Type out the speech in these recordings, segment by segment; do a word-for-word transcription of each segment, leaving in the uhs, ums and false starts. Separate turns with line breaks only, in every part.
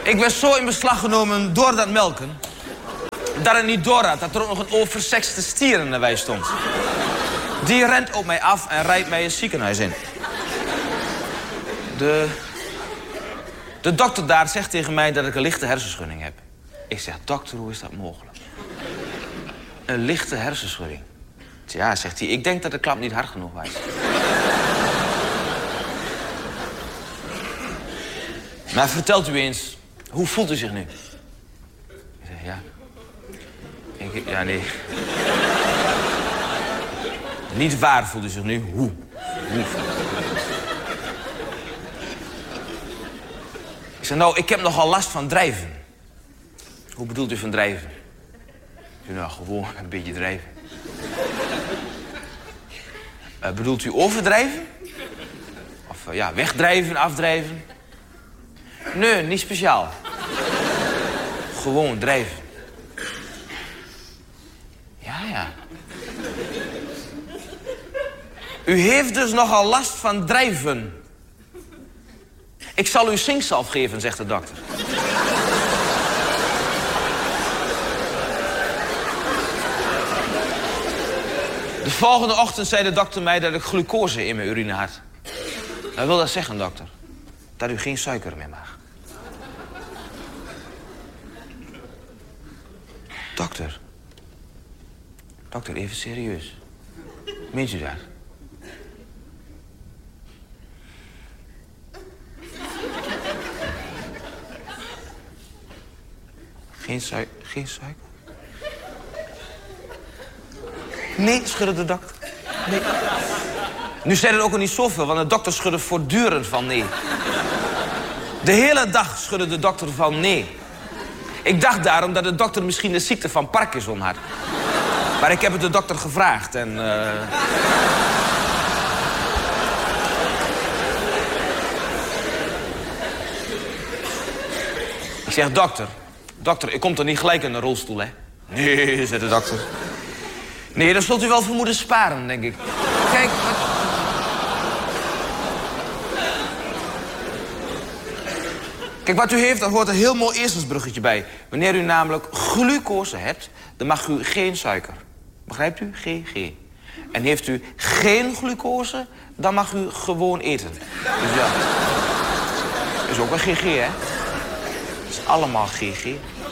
Ik werd zo in beslag genomen door dat melken... dat het niet door had dat er ook nog een oversexte stier in de wei stond. Die rent op mij af en rijdt mij het ziekenhuis in. De... De dokter daar zegt tegen mij dat ik een lichte hersenschudding heb. Ik zeg, dokter, hoe is dat mogelijk? Een lichte hersenschudding. Ja, zegt hij, ik denk dat de klap niet hard genoeg was. Maar vertelt u eens, hoe voelt u zich nu? Ik zeg, ja... Ik, ja, nee. Niet waar voelt u zich nu, hoe? Hoe? Ik zeg, nou, ik heb nogal last van drijven. Hoe bedoelt u van drijven? Ik zeg, nou, gewoon een beetje drijven. Uh, bedoelt u overdrijven? Of uh, ja, wegdrijven, afdrijven? Nee, niet speciaal. Gewoon drijven. Ja, ja. U heeft dus nogal last van drijven. Ik zal u zinkzalf geven, zegt de dokter. De volgende ochtend zei de dokter mij dat ik glucose in mijn urine had. Wat wil dat zeggen, dokter? Dat u geen suiker meer mag. Dokter. Dokter, even serieus. Meent u dat? Geen suiker? Geen suiker? Nee, schudde de dokter. Nee. Nu zei het ook al niet zoveel, want de dokter schudde voortdurend van nee. De hele dag schudde de dokter van nee. Ik dacht daarom dat de dokter misschien de ziekte van Parkinson had. Maar ik heb het de dokter gevraagd en... Uh... Ik zeg, dokter, dokter, ik kom toch niet gelijk in een rolstoel, hè? Nee, zei de dokter. Nee, dan zult u wel voor moeten sparen, denk ik. Kijk, wat... Kijk, wat u heeft, daar hoort een heel mooi ezelsbruggetje bij. Wanneer u namelijk glucose hebt, dan mag u geen suiker. Begrijpt u? G G. En heeft u geen glucose, dan mag u gewoon eten. Dus ja, dat is ook een G G, hè? Dat is allemaal G G.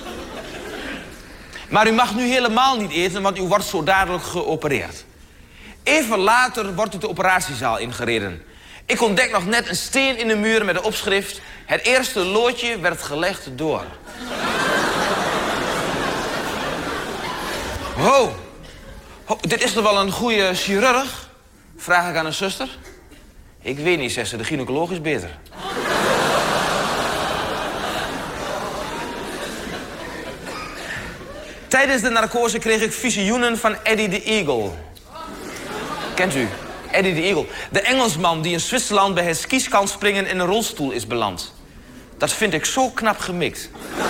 Maar u mag nu helemaal niet eten, want u wordt zo dadelijk geopereerd. Even later wordt u de operatiezaal ingereden. Ik ontdek nog net een steen in de muur met de opschrift... Het eerste loodje werd gelegd door. Ho, ho, dit is toch wel een goede chirurg? Vraag ik aan een zuster. Ik weet niet, zegt ze, de gynaecoloog is beter. Tijdens de narcose kreeg ik visioenen van Eddie the Eagle. Kent u? Eddie the Eagle. De Engelsman die in Zwitserland bij het skies kan springen in een rolstoel is beland. Dat vind ik zo knap gemikt.